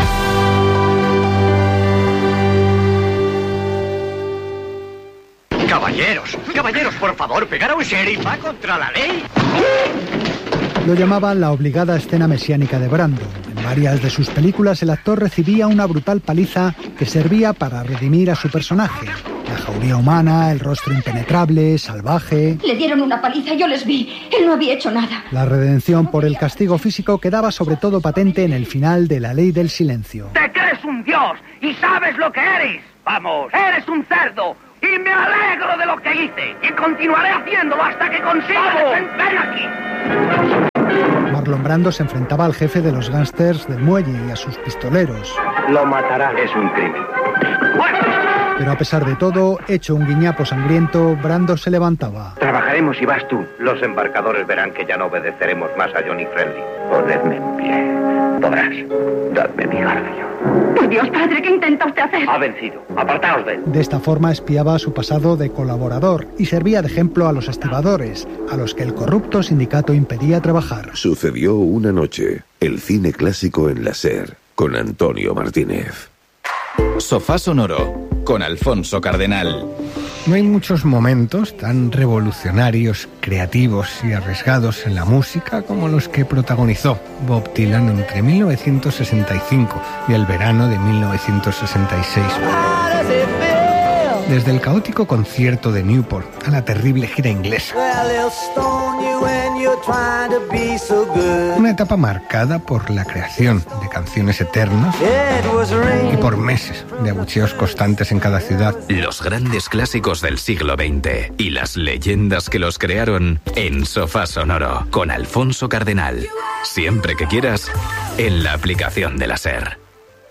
Caballeros, por favor, pegar a un sheriff va contra la ley. Lo llamaban la obligada escena mesiánica de Brando. En varias de sus películas el actor recibía una brutal paliza que servía para redimir a su personaje. La jauría humana, el rostro impenetrable, salvaje. Le dieron una paliza, yo les vi. Él no había hecho nada. La redención por el castigo físico quedaba sobre todo patente en el final de La Ley del Silencio. Te crees un dios y sabes lo que eres. Vamos, eres un cerdo. Y me alegro de lo que hice. Y continuaré haciéndolo hasta que consiga ven aquí. Marlon Brando se enfrentaba al jefe de los gángsters del muelle y a sus pistoleros. Lo matarán. Es un crimen. Pero a pesar de todo, hecho un guiñapo sangriento, Brando se levantaba. Trabajaremos y vas tú. Los embarcadores verán que ya no obedeceremos más a Johnny Friendly. Ponedme en pie. Podrás. Dadme mi garfio. Por Dios, padre, ¿qué intenta usted hacer? Ha vencido. Apartaos de él. De esta forma espiaba su pasado de colaborador y servía de ejemplo a los estibadores, a los que el corrupto sindicato impedía trabajar. Sucedió una noche. El cine clásico en la Ser, con Antonio Martínez. Sofá Sonoro, con Alfonso Cardenal. No hay muchos momentos tan revolucionarios, creativos y arriesgados en la música como los que protagonizó Bob Dylan entre 1965 y el verano de 1966. Desde el caótico concierto de Newport a la terrible gira inglesa. Una etapa marcada por la creación de canciones eternas y por meses de abucheos constantes en cada ciudad. Los grandes clásicos del siglo XX y las leyendas que los crearon en Sofá Sonoro con Alfonso Cardenal. Siempre que quieras, en la aplicación de la Ser.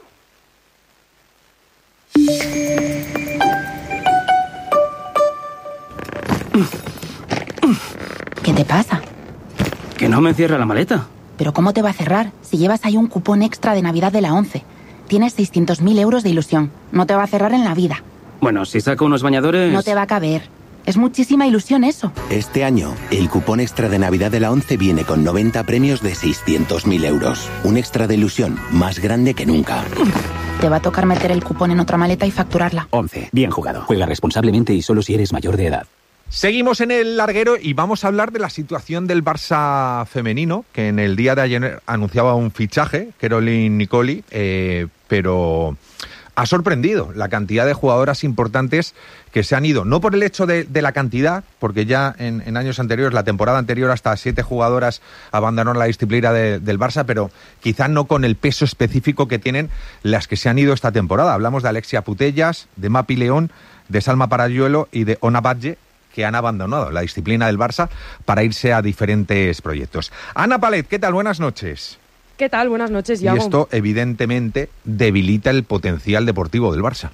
¿Qué te pasa? Que no me cierra la maleta. ¿Pero cómo te va a cerrar si llevas ahí un cupón extra de Navidad de la 11? Tienes 600.000 euros de ilusión. No te va a cerrar en la vida. Bueno, si saco unos bañadores... No te va a caber. Es muchísima ilusión eso. Este año, el cupón extra de Navidad de la 11 viene con 90 premios de 600.000 euros. Un extra de ilusión más grande que nunca. Te va a tocar meter el cupón en otra maleta y facturarla. 11. Bien jugado. Juega responsablemente y solo si eres mayor de edad. Seguimos en el larguero y vamos a hablar de la situación del Barça femenino, que en el día de ayer anunciaba un fichaje, Caroline Nicoli, pero ha sorprendido la cantidad de jugadoras importantes que se han ido. No por el hecho de la cantidad, porque ya en años anteriores, la temporada anterior, hasta 7 jugadoras abandonaron la disciplina del Barça, pero quizá no con el peso específico que tienen las que se han ido esta temporada. Hablamos de Alexia Putellas, de Mapi León, de Salma Parayuelo y de Ona Batlle, que han abandonado la disciplina del Barça para irse a diferentes proyectos. Ana Palet, ¿qué tal? Buenas noches. ¿Qué tal? Buenas noches, Iago. Y esto, evidentemente, debilita el potencial deportivo del Barça.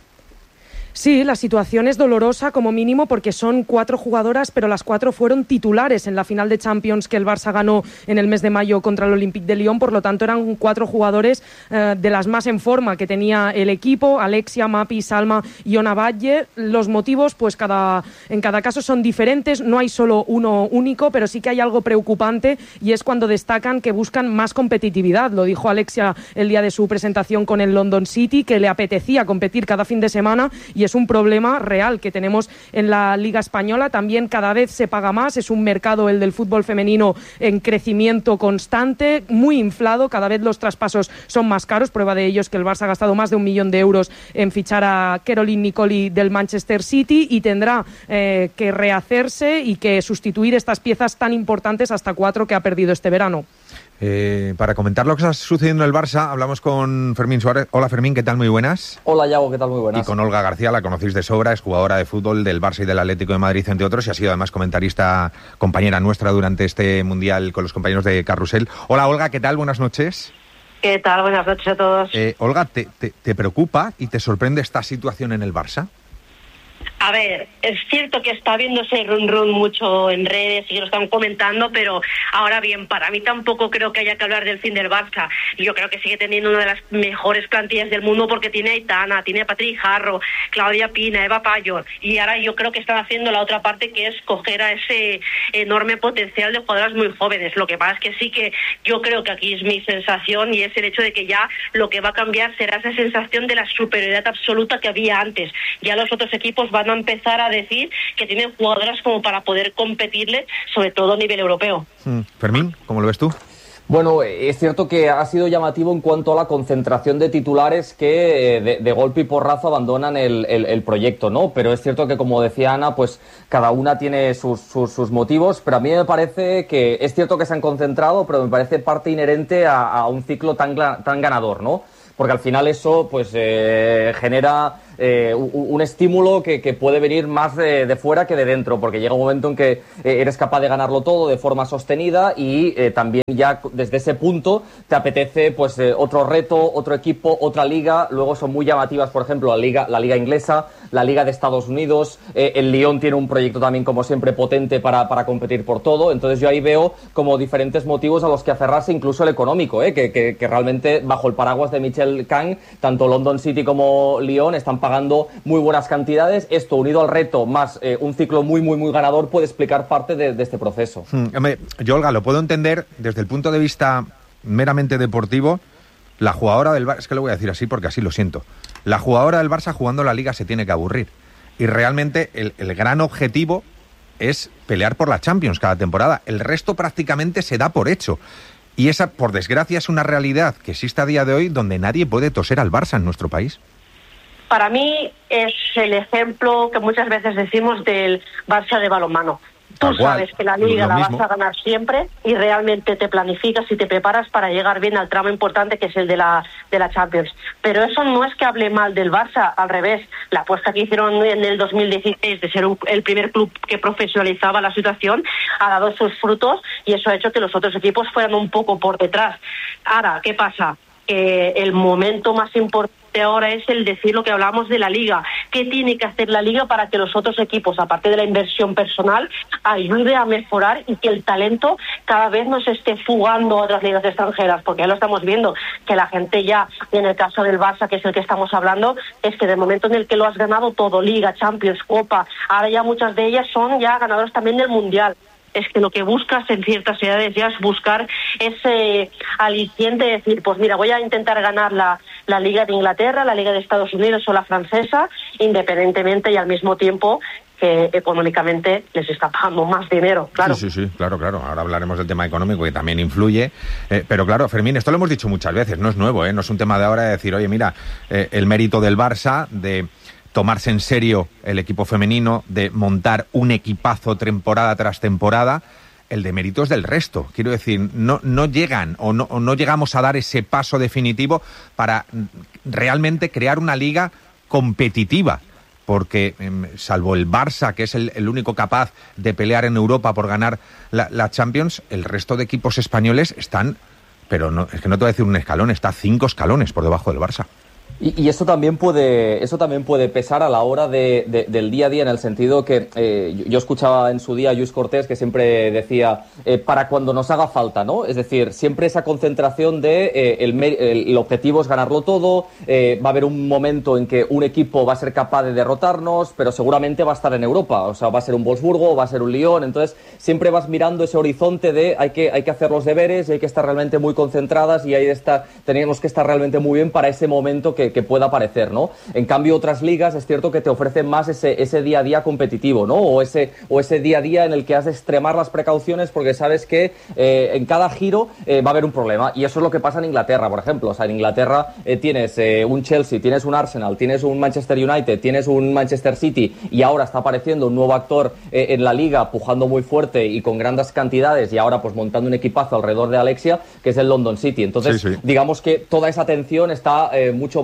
Sí, la situación es dolorosa como mínimo porque son 4 jugadoras, pero las 4 fueron titulares en la final de Champions que el Barça ganó en el mes de mayo contra el Olympique de Lyon. Por lo tanto, eran 4 jugadores de las más en forma que tenía el equipo: Alexia, Mapi, Salma y Ona Batlle. Los motivos, pues en cada caso son diferentes. No hay solo uno único, pero sí que hay algo preocupante y es cuando destacan que buscan más competitividad. Lo dijo Alexia el día de su presentación con el London City, que le apetecía competir cada fin de semana, y es un problema real que tenemos en la Liga Española. También cada vez se paga más, es un mercado, el del fútbol femenino, en crecimiento constante, muy inflado, cada vez los traspasos son más caros. Prueba de ello es que el Barça ha gastado más de 1 millón de euros en fichar a Caroline Nicoli del Manchester City y tendrá que rehacerse y que sustituir estas piezas tan importantes, hasta 4 que ha perdido este verano. Para comentar lo que está sucediendo en el Barça, hablamos con Fermín Suárez. Hola Fermín, ¿qué tal? Muy buenas. Hola Iago, ¿qué tal? Muy buenas. Y con Olga García, la conocéis de sobra, es jugadora de fútbol del Barça y del Atlético de Madrid, entre otros, y ha sido además comentarista, compañera nuestra durante este Mundial con los compañeros de Carrusel. Hola Olga, ¿qué tal? Buenas noches. ¿Qué tal? Buenas noches a todos. Olga, ¿te preocupa y te sorprende esta situación en el Barça? A ver, es cierto que está viéndose run mucho en redes y lo están comentando, pero ahora bien, para mí tampoco creo que haya que hablar del fin del Barça. Yo creo que sigue teniendo una de las mejores plantillas del mundo porque tiene a Aitana, tiene a Patrick Jarro, Claudia Pina, Eva Payor, y ahora yo creo que están haciendo la otra parte, que es coger a ese enorme potencial de jugadoras muy jóvenes. Lo que pasa es que sí que yo creo que aquí es mi sensación, y es el hecho de que ya lo que va a cambiar será esa sensación de la superioridad absoluta que había antes. Ya los otros equipos van a empezar a decir que tienen jugadoras como para poder competirle, sobre todo a nivel europeo. Fermín, ¿cómo lo ves tú? Bueno, es cierto que ha sido llamativo en cuanto a la concentración de titulares que de golpe y porrazo abandonan el proyecto, ¿no? Pero es cierto que, como decía Ana, pues cada una tiene sus motivos, pero a mí me parece que es cierto que se han concentrado, pero me parece parte inherente a un ciclo tan ganador, ¿no? Porque al final eso pues genera un estímulo que puede venir más de fuera que de dentro, porque llega un momento en que eres capaz de ganarlo todo de forma sostenida y también ya desde ese punto te apetece pues otro reto, otro equipo, otra liga. Luego son muy llamativas, por ejemplo, la liga inglesa, la liga de Estados Unidos, el Lyon tiene un proyecto también, como siempre, potente para competir por todo. Entonces yo ahí veo como diferentes motivos a los que aferrarse, incluso el económico, que realmente bajo el paraguas de Michel Kang, tanto London City como Lyon están pagando muy buenas cantidades. Esto, unido al reto, más un ciclo muy ganador, puede explicar parte de este proceso. Yo, Olga, lo puedo entender desde el punto de vista meramente deportivo. La jugadora del Barça, es que lo voy a decir así porque así lo siento, la jugadora del Barça jugando la Liga se tiene que aburrir. Y realmente el gran objetivo es pelear por la Champions cada temporada. El resto prácticamente se da por hecho. Y esa, por desgracia, es una realidad que existe a día de hoy, donde nadie puede toser al Barça en nuestro país. Para mí es el ejemplo que muchas veces decimos del Barça de balonmano. Tú sabes que la Liga la vas a ganar siempre y realmente te planificas y te preparas para llegar bien al tramo importante, que es el de la Champions. Pero eso no es que hable mal del Barça, al revés. La apuesta que hicieron en el 2016 de ser el primer club que profesionalizaba la situación ha dado sus frutos, y eso ha hecho que los otros equipos fueran un poco por detrás. Ahora, ¿qué pasa? Que el momento más importante ahora es el decir lo que hablábamos de la Liga. ¿Qué tiene que hacer la Liga para que los otros equipos, aparte de la inversión personal, ayude a mejorar y que el talento cada vez no se esté fugando a otras ligas extranjeras? Porque ya lo estamos viendo, que la gente ya, en el caso del Barça, que es el que estamos hablando, es que de momento en el que lo has ganado todo, Liga, Champions, Copa, ahora ya muchas de ellas son ya ganadoras también del Mundial. Es que lo que buscas en ciertas edades ya es buscar ese aliciente de decir, pues mira, voy a intentar ganar la Liga de Inglaterra, la Liga de Estados Unidos o la francesa, independientemente y al mismo tiempo que económicamente les está pagando más dinero, claro. Sí, claro. Ahora hablaremos del tema económico, que también influye. Pero claro, Fermín, esto lo hemos dicho muchas veces, no es nuevo, no es un tema de ahora de decir, oye, mira, el mérito del Barça de tomarse en serio el equipo femenino, de montar un equipazo temporada tras temporada, el de mérito es del resto. Quiero decir, no llegan o no llegamos a dar ese paso definitivo para realmente crear una liga competitiva, porque salvo el Barça, que es el único capaz de pelear en Europa por ganar la Champions, el resto de equipos españoles están, pero no, es que no te voy a decir un escalón, está 5 escalones por debajo del Barça. Y eso también puede pesar a la hora del día a día, en el sentido que yo escuchaba en su día a Lluís Cortés, que siempre decía para cuando nos haga falta, ¿no? Es decir, siempre esa concentración de el objetivo es ganarlo todo, va a haber un momento en que un equipo va a ser capaz de derrotarnos, pero seguramente va a estar en Europa, o sea, va a ser un Wolfsburgo, va a ser un Lyon. Entonces siempre vas mirando ese horizonte de hay que hacer los deberes y hay que estar realmente muy concentradas, y tenemos que estar realmente muy bien para ese momento que pueda aparecer, ¿no? En cambio, otras ligas es cierto que te ofrecen más ese día a día competitivo, ¿no? O ese día a día en el que has de extremar las precauciones porque sabes que en cada giro va a haber un problema. Y eso es lo que pasa en Inglaterra, por ejemplo. O sea, en Inglaterra tienes un Chelsea, tienes un Arsenal, tienes un Manchester United, tienes un Manchester City, y ahora está apareciendo un nuevo actor en la liga, pujando muy fuerte y con grandes cantidades, y ahora pues montando un equipazo alrededor de Alexia, que es el London City. Entonces, digamos que toda esa atención está mucho más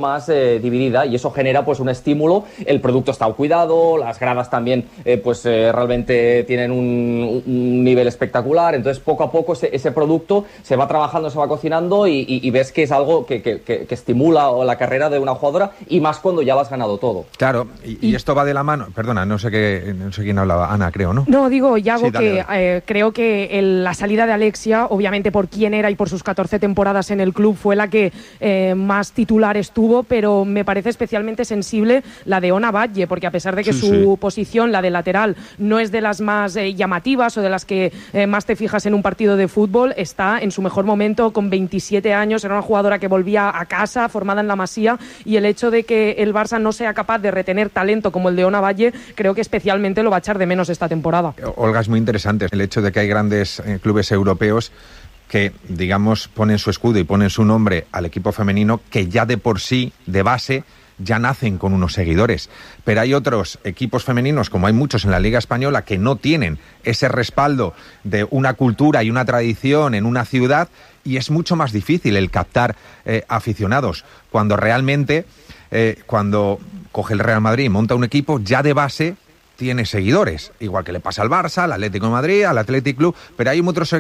más dividida, y eso genera pues un estímulo. El producto está cuidado, las gradas también realmente tienen un nivel espectacular. Entonces poco a poco ese producto se va trabajando, se va cocinando, y ves que es algo que estimula la carrera de una jugadora, y más cuando ya lo has ganado todo. Claro, y esto va de la mano. Perdona, no sé quién hablaba. Ana, creo, ¿no? No, digo, Yago, sí, dale, dale. Creo que la salida de Alexia, obviamente por quién era y por sus 14 temporadas en el club, fue la que más titulares tuvo, pero me parece especialmente sensible la de Ona Batlle, porque a pesar de que su posición, la de lateral, no es de las más llamativas o de las que más te fijas en un partido de fútbol, está en su mejor momento con 27 años, era una jugadora que volvía a casa, formada en la Masía, y el hecho de que el Barça no sea capaz de retener talento como el de Ona Batlle, creo que especialmente lo va a echar de menos esta temporada. Olga, es muy interesante el hecho de que hay grandes clubes europeos que, digamos, ponen su escudo y ponen su nombre al equipo femenino, que ya de por sí, de base, ya nacen con unos seguidores. Pero hay otros equipos femeninos, como hay muchos en la Liga Española, que no tienen ese respaldo de una cultura y una tradición en una ciudad, y es mucho más difícil el captar aficionados. Cuando realmente, cuando coge el Real Madrid y monta un equipo, ya de base tiene seguidores, igual que le pasa al Barça, al Atlético de Madrid, al Athletic Club, pero hay muchos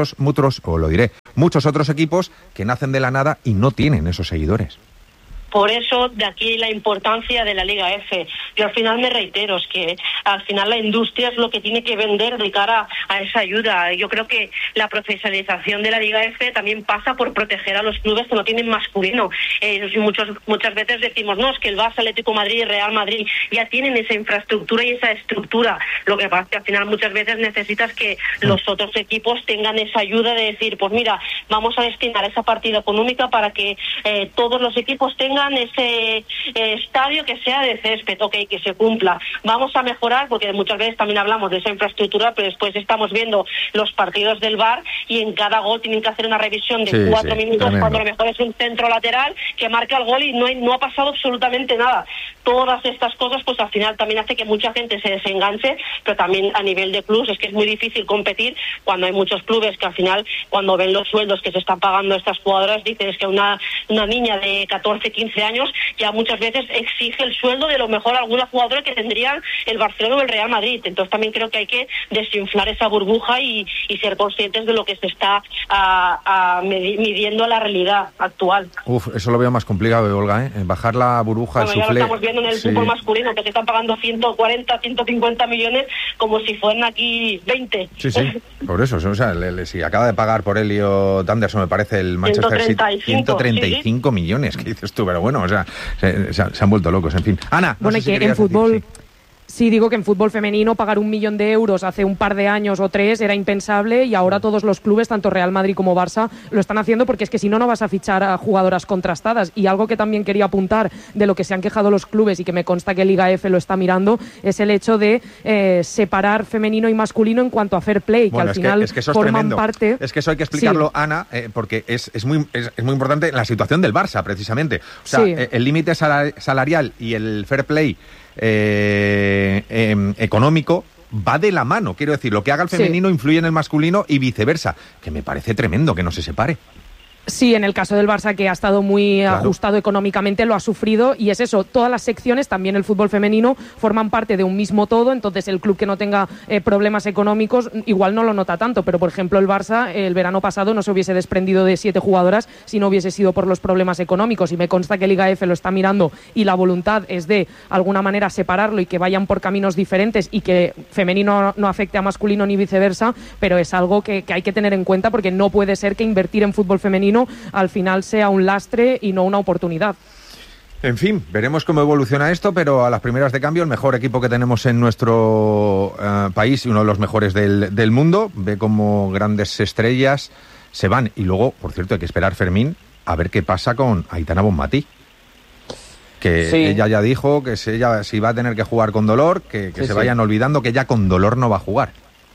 otros equipos que nacen de la nada y no tienen esos seguidores. Por eso, de aquí la importancia de la Liga F. Yo al final me reitero, es que al final la industria es lo que tiene que vender de cara a esa ayuda. Yo creo que la profesionalización de la Liga F también pasa por proteger a los clubes que no tienen masculino. Muchas veces decimos, no, es que el Barça, Atlético de Madrid, Real Madrid ya tienen esa infraestructura y esa estructura. Lo que pasa es que al final muchas veces necesitas que los otros equipos tengan esa ayuda de decir, pues mira, vamos a destinar esa partida económica para que todos los equipos tengan ese estadio que sea de césped, que se cumpla. Vamos a mejorar, porque muchas veces también hablamos de esa infraestructura, pero después estamos viendo los partidos del VAR y en cada gol tienen que hacer una revisión de 4 minutos, tremendo. Cuando a lo mejor es un centro lateral que marca el gol y no ha pasado absolutamente nada. Todas estas cosas pues al final también hace que mucha gente se desenganche, pero también a nivel de clubes es que es muy difícil competir cuando hay muchos clubes que al final, cuando ven los sueldos que se están pagando a estas jugadoras, dicen es que una niña de 14, 15 años ya muchas veces exige el sueldo de lo mejor alguna jugadora que tendrían el Barcelona o el Real Madrid. Entonces también creo que hay que desinflar esa burbuja y ser conscientes de lo que se está midiendo a la realidad actual. Eso lo veo más complicado, Olga, bajar la burbuja, bueno, el suflé. Ya lo estamos viendo en el fútbol masculino, que se están pagando 140, 150 millones como si fueran aquí 20. Sí, por eso, o sea, si acaba de pagar por Elliot Anderson, me parece, el Manchester City, 135 millones, ¿qué dices tú? Pero bueno, o sea, se han vuelto locos, en fin. Ana, bueno, no sé y que si en fútbol... decir, Sí, digo que en fútbol femenino pagar 1 millón de euros hace un par de años o 3 era impensable, y ahora todos los clubes, tanto Real Madrid como Barça, lo están haciendo, porque es que si no, no vas a fichar a jugadoras contrastadas. Y algo que también quería apuntar de lo que se han quejado los clubes, y que me consta que Liga F lo está mirando, es el hecho de separar femenino y masculino en cuanto a fair play, que al final es que eso es forman tremendo. parte... Es que eso hay que explicarlo, Ana, porque es muy importante la situación del Barça, precisamente. O sea, el límite salarial y el fair play económico va de la mano. Quiero decir, lo que haga el femenino influye en el masculino y viceversa, que me parece tremendo que no se separe. Sí, en el caso del Barça, que ha estado muy ajustado económicamente, lo ha sufrido, y es eso, todas las secciones, también el fútbol femenino, forman parte de un mismo todo. Entonces el club que no tenga problemas económicos igual no lo nota tanto, pero por ejemplo el Barça el verano pasado no se hubiese desprendido de 7 jugadoras si no hubiese sido por los problemas económicos, y me consta que Liga F lo está mirando, y la voluntad es de alguna manera separarlo y que vayan por caminos diferentes, y que femenino no afecte a masculino ni viceversa, pero es algo que hay que tener en cuenta, porque no puede ser que invertir en fútbol femenino al final sea un lastre y no una oportunidad. En fin, veremos cómo evoluciona esto, pero a las primeras de cambio, el mejor equipo que tenemos en nuestro país y uno de los mejores del mundo, ve como grandes estrellas se van. Y luego, por cierto, hay que esperar, Fermín, a ver qué pasa con Aitana Bonmatí. Que ella ya dijo que si va a tener que jugar con dolor, que se vayan olvidando que ella con dolor no va a jugar.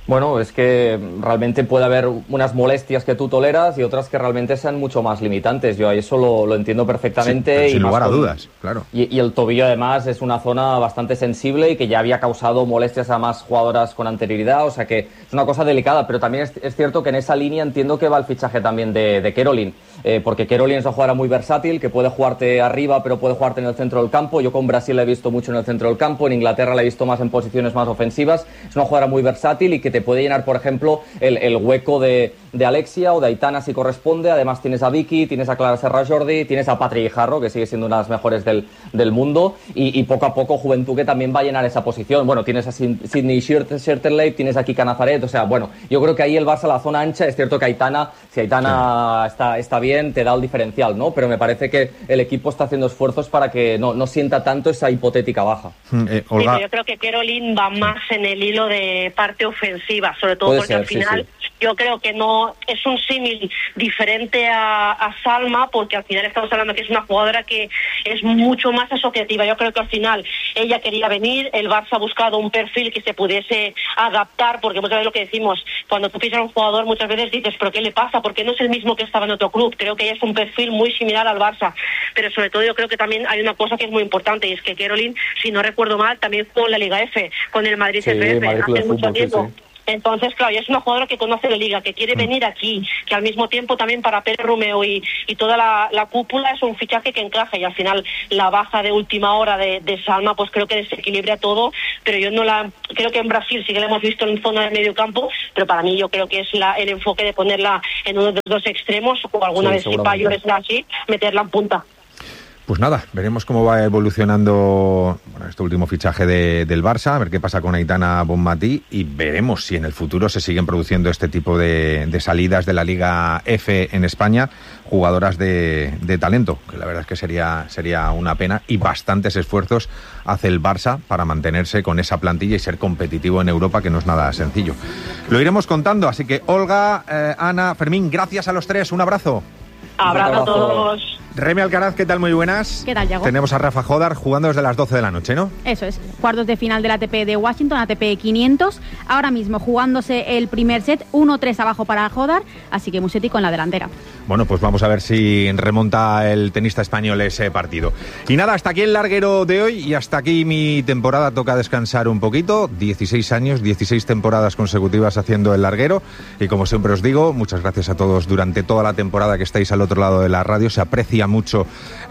Bueno, es que realmente puede haber unas molestias que tú toleras y otras que realmente sean mucho más limitantes. Yo eso lo entiendo perfectamente. Sí, sin lugar a dudas, claro. Y el tobillo además es una zona bastante sensible y que ya había causado molestias a más jugadoras con anterioridad, o sea que es una cosa delicada, pero también es cierto que en esa línea entiendo que va el fichaje también de Caroline, porque Caroline es una jugadora muy versátil, que puede jugarte arriba pero puede jugarte en el centro del campo. Yo con Brasil la he visto mucho en el centro del campo, en Inglaterra la he visto más en posiciones más ofensivas. Es una jugadora muy versátil y que te puede llenar, por ejemplo, el hueco de Alexia o de Aitana si corresponde. Además tienes a Vicky, tienes a Clara Serra Jordi, tienes a Patri Guijarro, que sigue siendo una de las mejores del mundo, y poco a poco Juventud que también va a llenar esa posición. Bueno, tienes a Sydney Scherterley, tienes a Kika Nazaret, o sea, bueno, yo creo que ahí el Barça, la zona ancha, es cierto que Aitana, si Aitana está bien, te da el diferencial, ¿no? Pero me parece que el equipo está haciendo esfuerzos para que no sienta tanto esa hipotética baja. Olga. Sí, yo creo que Caroline va más en el hilo de parte ofensiva, sobre todo porque al final yo creo que no es un símil diferente a Salma, porque al final estamos hablando que es una jugadora que es mucho más asociativa. Yo creo que al final ella quería venir, el Barça ha buscado un perfil que se pudiese adaptar, porque muchas veces lo que decimos, cuando tú piensas a un jugador muchas veces dices, ¿pero qué le pasa? ¿Por qué no es el mismo que estaba en otro club? Creo que ella es un perfil muy similar al Barça, pero sobre todo yo creo que también hay una cosa que es muy importante, y es que Caroline, si no recuerdo mal, también jugó en la Liga F, con el Madrid CFF, hace mucho tiempo. Sí. Entonces, claro, ella es una jugadora que conoce la liga, que quiere venir aquí, que al mismo tiempo también para Pérez Romeo y toda la cúpula es un fichaje que encaja, y al final la baja de última hora de Salma pues creo que desequilibra todo, pero yo creo que en Brasil sí que la hemos visto en zona de medio campo, pero para mí yo creo que es el enfoque de ponerla en uno de los dos extremos, o alguna vez si Payo es así, meterla en punta. Pues nada, veremos cómo va evolucionando este último fichaje del Barça, a ver qué pasa con Aitana Bonmatí, y veremos si en el futuro se siguen produciendo este tipo de salidas de la Liga F en España, jugadoras de talento, que la verdad es que sería una pena, y bastantes esfuerzos hace el Barça para mantenerse con esa plantilla y ser competitivo en Europa, que no es nada sencillo. Lo iremos contando, así que Olga, Ana, Fermín, gracias a los tres, un abrazo. Abrazo a todos. Remy Alcaraz, ¿qué tal? Muy buenas. ¿Qué tal, Yago? Tenemos a Rafa Jodar jugando desde las 12 de la noche, ¿no? Eso es, cuartos de final del ATP de Washington, ATP 500. Ahora mismo jugándose el primer set, 1-3 abajo para Jodar, así que Musetti con la delantera. Bueno, pues vamos a ver si remonta el tenista español ese partido. Y nada, hasta aquí el larguero de hoy y hasta aquí mi temporada. Toca descansar un poquito. 16 años, 16 temporadas consecutivas haciendo el larguero. Y como siempre os digo, muchas gracias a todos durante toda la temporada que estáis al otro lado de la radio. Se aprecia mucho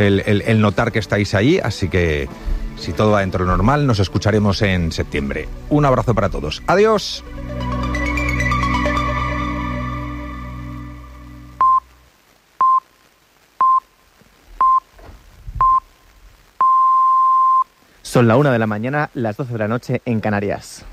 el notar que estáis ahí, así que si todo va dentro normal, nos escucharemos en septiembre. Un abrazo para todos. Adiós. Son la 1 de la mañana, las 12 de la noche en Canarias.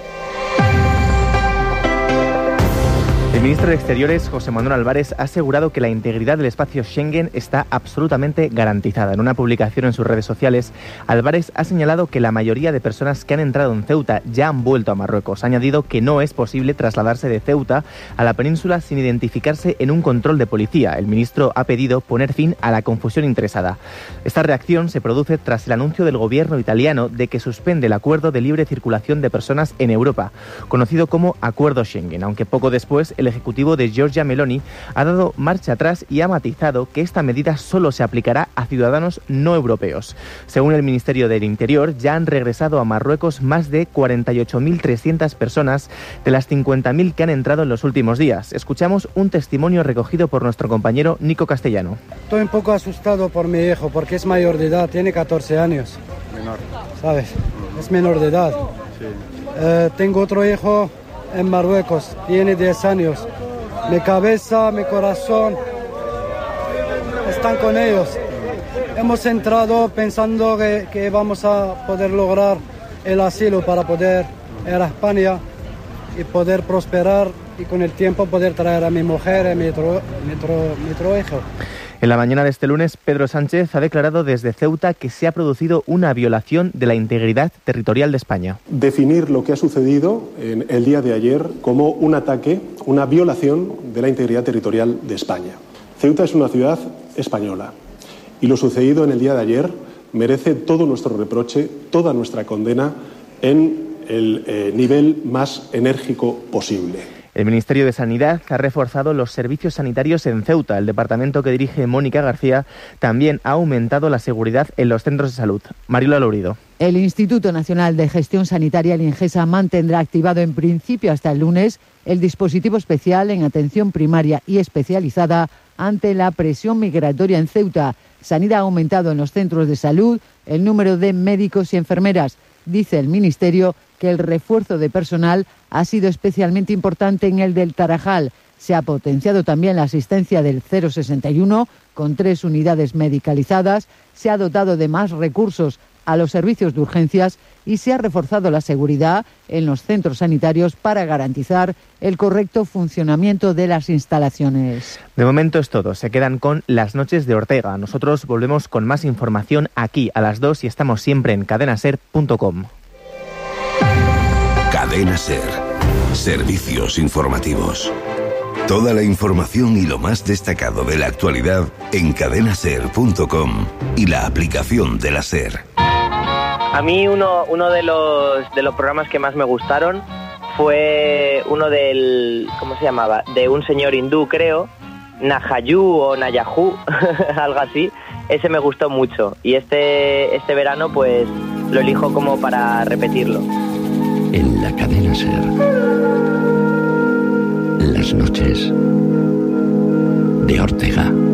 El ministro de Exteriores, José Manuel Álvarez, ha asegurado que la integridad del espacio Schengen está absolutamente garantizada. En una publicación en sus redes sociales, Álvarez ha señalado que la mayoría de personas que han entrado en Ceuta ya han vuelto a Marruecos. Ha añadido que no es posible trasladarse de Ceuta a la península sin identificarse en un control de policía. El ministro ha pedido poner fin a la confusión interesada. Esta reacción se produce tras el anuncio del gobierno italiano de que suspende el acuerdo de libre circulación de personas en Europa, conocido como Acuerdo Schengen, aunque poco después el ejecutivo de Giorgia Meloni ha dado marcha atrás y ha matizado que esta medida solo se aplicará a ciudadanos no europeos. Según el Ministerio del Interior, ya han regresado a Marruecos más de 48.300 personas de las 50.000 que han entrado en los últimos días. Escuchamos un testimonio recogido por nuestro compañero Nico Castellano. Estoy un poco asustado por mi hijo porque es mayor de edad, tiene 14 años. Menor. ¿Sabes? Es menor de edad. Sí. Tengo otro hijo en Marruecos, tiene 10 años. Mi cabeza, mi corazón están con ellos. Hemos entrado pensando que vamos a poder lograr el asilo para poder ir a España y poder prosperar y con el tiempo poder traer a mi mujer y mi otro hijo. En la mañana de este lunes, Pedro Sánchez ha declarado desde Ceuta que se ha producido una violación de la integridad territorial de España. Definir lo que ha sucedido en el día de ayer como un ataque, una violación de la integridad territorial de España. Ceuta es una ciudad española y lo sucedido en el día de ayer merece todo nuestro reproche, toda nuestra condena en el nivel más enérgico posible. El Ministerio de Sanidad ha reforzado los servicios sanitarios en Ceuta. El departamento que dirige Mónica García también ha aumentado la seguridad en los centros de salud. Mariola Lourido. El Instituto Nacional de Gestión Sanitaria, el INGESA, mantendrá activado en principio hasta el lunes el dispositivo especial en atención primaria y especializada ante la presión migratoria en Ceuta. Sanidad ha aumentado en los centros de salud el número de médicos y enfermeras. Dice el Ministerio que el refuerzo de personal ha sido especialmente importante en el del Tarajal. Se ha potenciado también la asistencia del 061 con 3 unidades medicalizadas, se ha dotado de más recursos a los servicios de urgencias y se ha reforzado la seguridad en los centros sanitarios para garantizar el correcto funcionamiento de las instalaciones. De momento es todo. Se quedan con Las Noches de Ortega. Nosotros volvemos con más información aquí a las 2 y estamos siempre en cadenaser.com. Cadena Ser. Servicios informativos. Toda la información y lo más destacado de la actualidad en cadenaser.com y la aplicación de la Ser. A mí uno de los programas que más me gustaron fue uno del, ¿cómo se llamaba? De un señor hindú, creo, Nahayu o Nayahu, algo así. Ese me gustó mucho y este verano pues lo elijo como para repetirlo. En la cadena Ser. Las noches de Ortega.